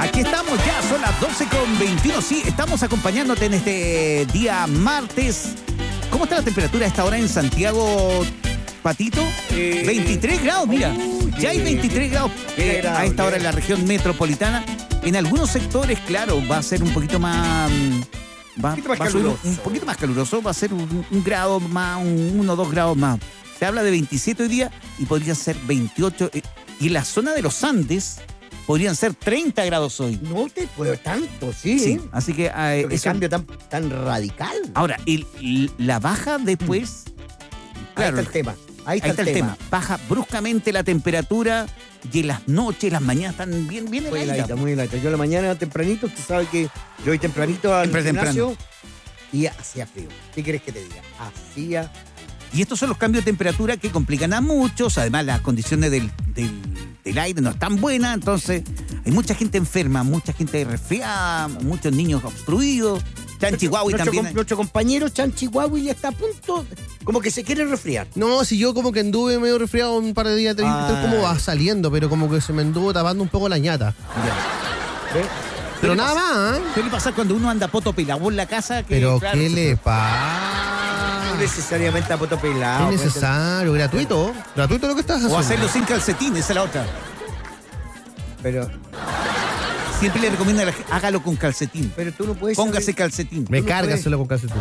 Aquí estamos ya, son las 12:21. Sí, estamos acompañándote en este día martes. ¿Cómo está la temperatura a esta hora en Santiago, Patito? 23 grados, mira. Ya hay 23 grados a esta hora en la región metropolitana. En algunos sectores, claro, va a ser un poquito más... Va a subir un poquito más caluroso, va a ser un grado más, 1 o 2 grados más. Se habla de 27 hoy día y podría ser 28. Y en la zona de los Andes podrían ser 30 grados hoy. No te puedo tanto, sí. Sí, así que... Qué cambio tan radical. Ahora, la baja después... Claro, ahí está el tema. Ahí está el tema. Baja bruscamente la temperatura y en las noches, las mañanas están bien muy heladita, muy heladita. Yo en la mañana tempranito, tú sabes que yo voy tempranito al gimnasio y hacía frío. ¿Qué quieres que te diga? Hacía... Y estos son los cambios de temperatura que complican a muchos. Además, las condiciones del aire no están buenas. Entonces, hay mucha gente enferma, mucha gente resfriada, muchos niños obstruidos. Chanchihuahua también. Nuestro compañero Chanchihuahua ya está a punto, como que se quiere resfriar. No, si yo como que anduve medio resfriado un par de días, como va saliendo, pero como que se me anduvo tapando un poco la ñata. Pero nada más, ¿eh? ¿Qué le pasa cuando uno anda poto pelado en la casa? Pero claro, ¿qué le pasa? No necesariamente a poto pelado. Es necesario, gratuito. Gratuito lo que estás haciendo. O hacerlo sin calcetín, esa es la otra. Pero... Siempre le recomiendo a la gente, hágalo con calcetín. Pero tú no puedes... Póngase calcetín. Me cárgaselo con calcetín.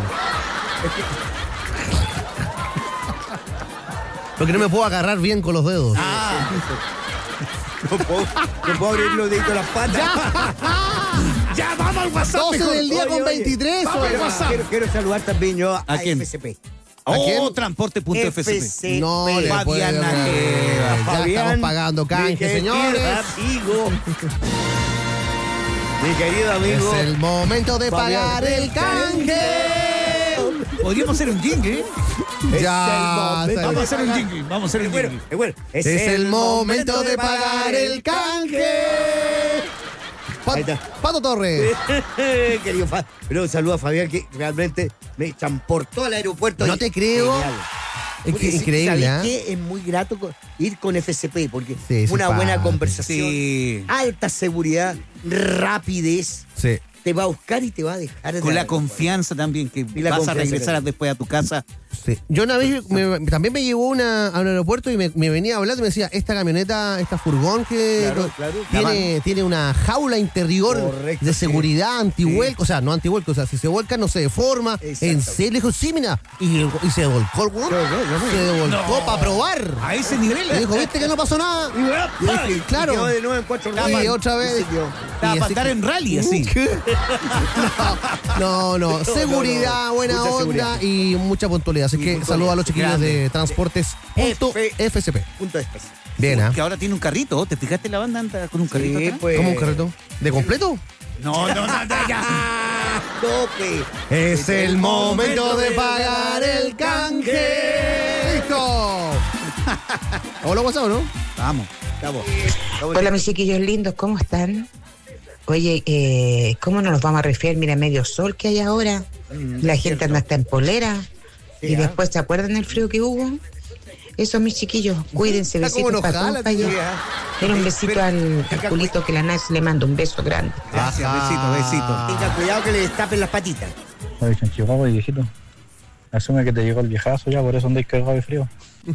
Porque no me puedo agarrar bien con los dedos. No puedo abrir los deditos de las patas. Ya, vamos al WhatsApp. 12 del día con 23. Quiero saludar también yo a quién? FCP. ¿A quién? Transporte.fcp. No le Fabiana ya estamos pagando canje, señores. Mi querido amigo. Es el momento de pagar el canje. Podríamos hacer un jingle. Ya. Vamos a hacer un jingle. Vamos a hacer un jingle. Bueno, es el momento de pagar el canje. Pato Torres. Querido pero un saludo a Fabián que realmente me transportó al aeropuerto. No te creo. Es que increíble, ¿sabes qué? Es muy grato ir con FCP porque sí, una buena conversación, alta seguridad, rapidez. Sí. Te va a buscar y te va a dejar. Con la confianza también que vas a regresar después a tu casa. Sí. Yo una vez también me llevó a un aeropuerto y me venía hablando y me decía, esta camioneta, esta furgón que tiene una jaula interior de seguridad antivuelco, o sea, no antivuelco, o sea, si se vuelca no se deforma. En serio, dijo, sí, mira, y se volcó el weón. Se volcó para probar. A ese nivel. Y dijo, ¿viste que no pasó nada? Y dije, claro. Quedó de nuevo en 4 y otra vez. Estaba para andar en rally, así. No. Seguridad, buena onda seguridad. Y mucha puntualidad. Así que saludos a los chiquillos de Transportes.fcp. Bien, que ahora tiene un carrito. ¿Te fijaste la banda anda con un carrito atrás? Pues... ¿Cómo un carrito? ¿De completo? No, ya. Es el momento de pagar el canje. ¡Listo! Hola, WhatsApp, ¿no? Vamos. Hola, mis chiquillos lindos, ¿cómo están? Oye, ¿cómo no nos vamos a resfriar? Mira, medio sol que hay ahora. La gente anda hasta en polera. Sí, y después, ¿se acuerdan del frío que hubo? Eso, mis chiquillos, cuídense. Besitos para todos. Era un besito al culito que la Nancy le manda. Un beso grande. Gracias, besito. Tenga cuidado que le destapen las patitas. Oye, Chanchihuahua, viejito. Asume que te llegó el viejazo ya, por eso andáis cagado de frío.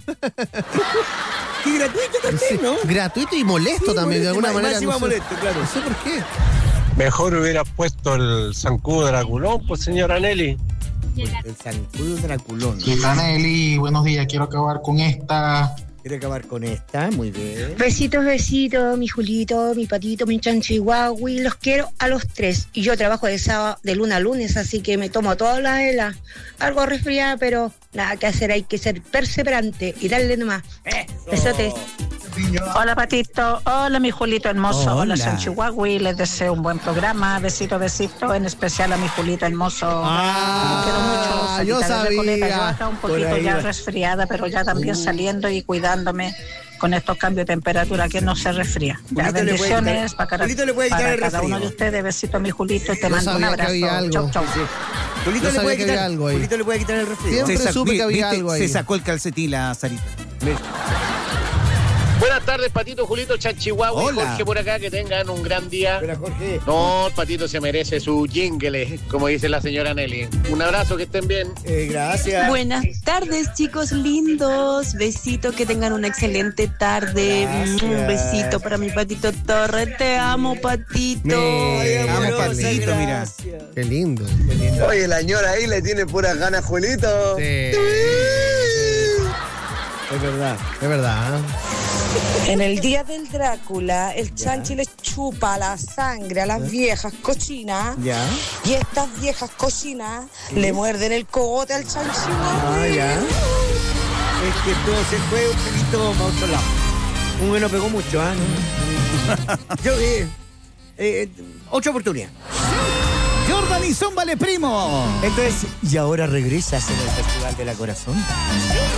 Y gratuito también, ¿no? Gratuito y molesto también, de alguna manera. No sé, molesto, claro. No sé por qué. Mejor hubiera puesto el zancudo Draculón, pues, señora Nelly. El zancudo Draculón. ¿Qué tal, Nelly? Buenos días, quiero acabar con esta. Quiere acabar con esta, muy bien. Besitos, mi Julito, mi Patito, mi Chanchihuahua, los quiero a los 3. Y yo trabajo de lunes a lunes, así que me tomo todas las velas. Algo resfriada, pero nada que hacer, hay que ser perseverante y darle nomás. Besotes. Hola, Patito. Hola, mi Julito hermoso. Hola, Chanchihuahua. Les deseo un buen programa. Besito, en especial a mi Julito hermoso. Lo quiero mucho. Yo sabía. Yo acá un poquito ya resfriada, pero ya también saliendo y cuidándome con estos cambios de temperatura, que no se resfría. Ya, bendiciones para cada uno de ustedes. Besito a mi Julito. Te mando un abrazo. Chau. Julito le puede quitar algo ahí. Julito le puede quitar el resfrío. Siempre supe que había algo ahí. Se sacó el calcetín la Sarita. Buenas tardes, Patito, Julito, Chanchihuahua y Jorge por acá, que tengan un gran día. Hola, Jorge. No, el Patito se merece su jingle, como dice la señora Nelly. Un abrazo, que estén bien. Gracias. Buenas tardes, chicos lindos. Besito, que tengan una excelente tarde. Gracias. Un besito para mi Patito Torres. Te amo, Patito. Te amo, Patito, mira. Qué lindo. Oye, la señora ahí le tiene puras ganas, Julito. Sí. Es verdad. Es verdad. En el día del Drácula, el Chanchi le chupa la sangre a las viejas cochinas. Ya. Y estas viejas cochinas le muerden el cogote al Chanchi. Ya. Es que todo se fue un poquito más otro lado. Uno no pegó mucho, ¿ah? Yo, 8 oportunidades. Jordan y Zómbale, primo. Esto es Y ahora regresas en el Festival de la Corazón.